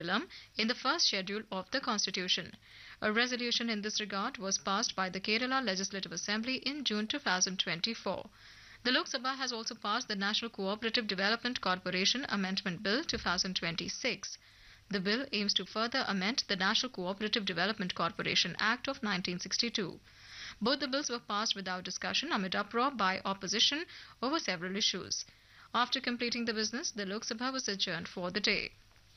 in the first schedule of the Constitution. A resolution in this regard was passed by the Kerala Legislative Assembly in June 2024. The Lok Sabha has also passed the National Cooperative Development Corporation Amendment Bill 2026. The bill aims to further amend the National Cooperative Development Corporation Act of 1962. Both the bills were passed without discussion amid uproar by opposition over several issues. After completing the business, the Lok Sabha was adjourned for the day.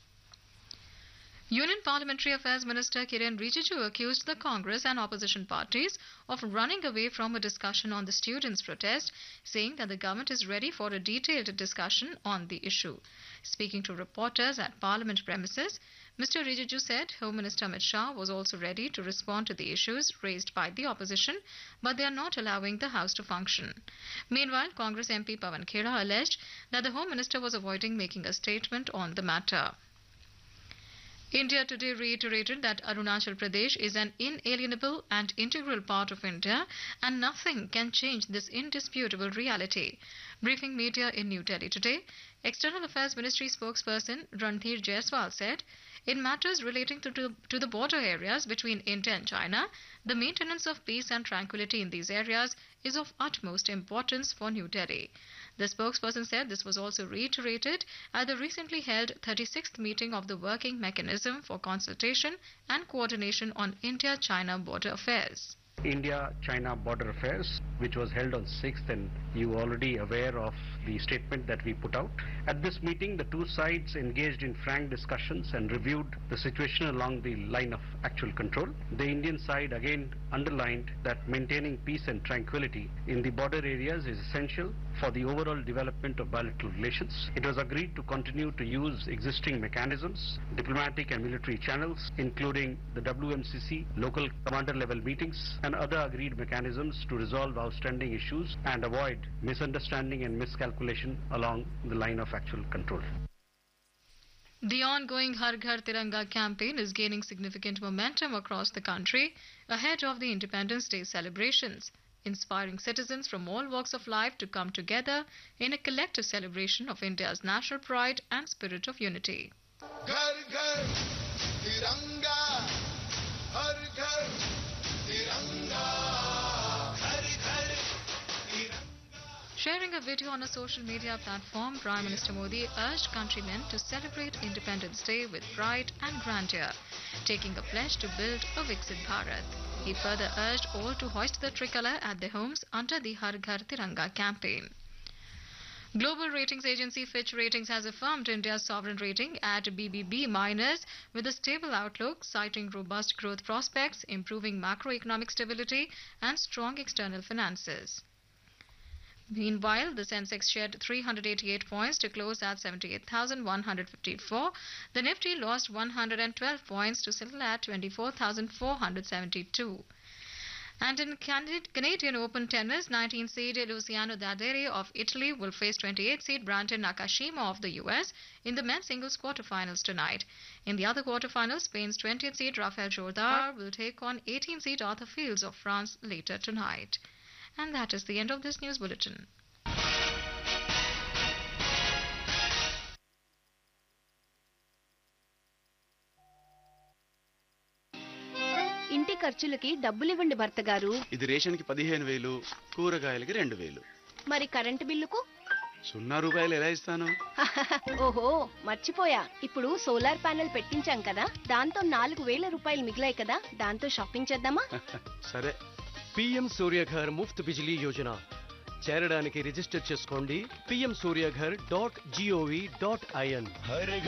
Union Parliamentary Affairs Minister Kiren Rijiju accused the Congress and opposition parties of running away from a discussion on the students' protest, saying that the government is ready for a detailed discussion on the issue. Speaking to reporters at Parliament premises, Mr. Rijiju said Home Minister Amit Shah was also ready to respond to the issues raised by the opposition, but they are not allowing the House to function. Meanwhile, Congress MP Pawan Khera alleged that the Home Minister was avoiding making a statement on the matter. India today reiterated that Arunachal Pradesh is an inalienable and integral part of India and nothing can change this indisputable reality. Briefing media in New Delhi today, External Affairs Ministry spokesperson Randhir Jaiswal said, in matters relating to the border areas between India and China, the maintenance of peace and tranquility in these areas is of utmost importance for New Delhi. The spokesperson said this was also reiterated at the recently held 36th meeting of the Working Mechanism for Consultation and Coordination on India-China Border Affairs. India-China border affairs, which was held on 6th, and you already aware of the statement that we put out. At this meeting, the two sides engaged in frank discussions and reviewed the situation along the line of actual control. The Indian side again underlined that maintaining peace and tranquility in the border areas is essential for the overall development of bilateral relations. It was agreed to continue to use existing mechanisms, diplomatic and military channels, including the WMCC, local commander-level meetings, and other agreed mechanisms to resolve outstanding issues and avoid misunderstanding and miscalculation along the line of actual control. The ongoing Har Ghar Tiranga campaign is gaining significant momentum across the country ahead of the Independence Day celebrations, inspiring citizens from all walks of life to come together in a collective celebration of India's national pride and spirit of unity. Ghar Ghar Tiranga, Har Ghar Tiranga, Ghar Ghar Tiranga. Sharing a video on a social media platform, Prime Minister Modi urged countrymen to celebrate Independence Day with pride and grandeur, taking a pledge to build a Viksit Bharat. He further urged all to hoist the tricolour at their homes under the Har Ghar Tiranga campaign. Global ratings agency Fitch Ratings has affirmed India's sovereign rating at BBB- with a stable outlook, citing robust growth prospects, improving macroeconomic stability and strong external finances. Meanwhile, the Sensex shed 388 points to close at 78,154. The Nifty lost 112 points to settle at 24,472. And in Canadian Open tennis, 19-seed Luciano Daderi of Italy will face 28-seed Brandon Nakashima of the US in the men's singles quarterfinals tonight. In the other quarterfinals, Spain's 20th-seed Rafael Jordar will take on 18-seed Arthur Fields of France later tonight. And that is the end of this news bulletin. ఇంటి ఖర్చులకి డబ్బులివ్వండి భర్త గారు. ఇది ration కి 15,000, కూరగాయలకి 2,000. మరి current బిల్లుకు 0 రూపాయలు ఎలా ఇస్తాను? ఓహో మర్చిపోయా, ఇప్పుడు సోలార్ ప్యానెల్ పెట్టించాం కదా, దాంతో 4,000 రూపాయలు మిగిలాయి కదా, దాంతో షాపింగ్ చేద్దామా? సరే. PM సూర్యఘర్ ముఫ్త్ బిజిలీ యోజన చేరడానికి రిజిస్టర్ చేసుకోండి pmsuryaghar.gov.in.